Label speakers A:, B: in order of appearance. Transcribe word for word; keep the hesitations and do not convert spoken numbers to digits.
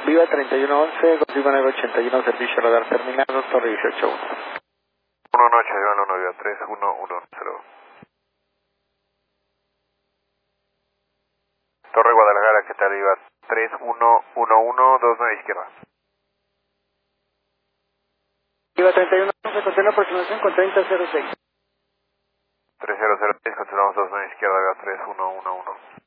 A: Viva treinta y uno once, Viva nueve ochenta y uno, servicio radar terminado, Torre dieciocho uno.
B: uno noche, Viva uno, Viva tres uno uno cero. Torre Guadalajara, ¿qué tal? Viva tres uno uno uno, dos nueve izquierda.
A: Viva treinta y uno once, continúa aproximación con treinta cero seis.
B: tres cero cero seis, continuamos dos nueve izquierda, Viva tres uno uno uno.